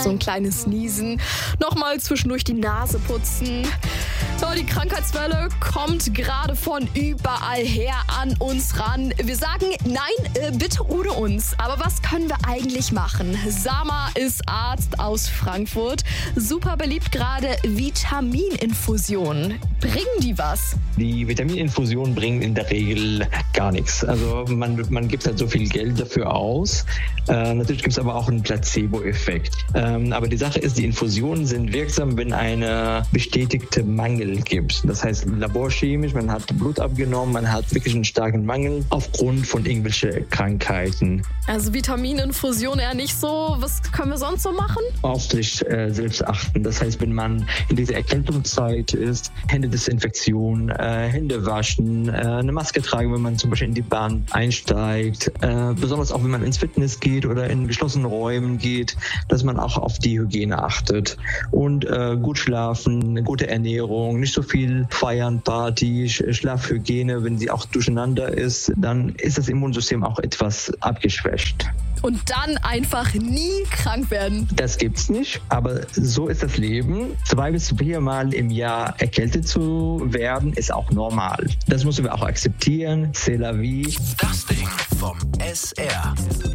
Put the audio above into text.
so ein kleines Niesen, nochmal zwischendurch die Nase putzen. So, die Krankheitswelle kommt gerade von überall her an uns ran. Wir sagen, nein, bitte ohne uns. Aber was können wir eigentlich machen? Sama ist Arzt aus Frankfurt. Super beliebt gerade Vitamininfusionen. Bringen die was? Die Vitamininfusionen bringen in der Regel gar nichts. Also man gibt halt so viel Geld dafür aus. Natürlich gibt es aber auch einen Placebo-Effekt. Aber die Sache ist, die Infusionen sind wirksam, wenn eine bestätigte Mangel gibt. Das heißt laborchemisch, man hat Blut abgenommen, man hat wirklich einen starken Mangel aufgrund von irgendwelchen Krankheiten. Also Vitamininfusion eher nicht so. Was können wir sonst so machen? Auf sich selbst achten. Das heißt, wenn man in dieser Erkältungszeit ist, Händedesinfektion, Hände waschen, eine Maske tragen, wenn man zum Beispiel in die Bahn einsteigt, besonders auch wenn man ins Fitness geht oder in geschlossenen Räumen geht, dass man auch auf die Hygiene achtet und gut schlafen, eine gute Ernährung, nicht so viel feiern, Party, Schlafhygiene, wenn sie auch durcheinander ist, dann ist das Immunsystem auch etwas abgeschwächt. Und dann einfach nie krank werden. Das gibt's nicht, aber so ist das Leben. 2 bis 4 Mal im Jahr erkältet zu werden, ist auch normal. Das müssen wir auch akzeptieren. C'est la vie. Das Ding vom SR.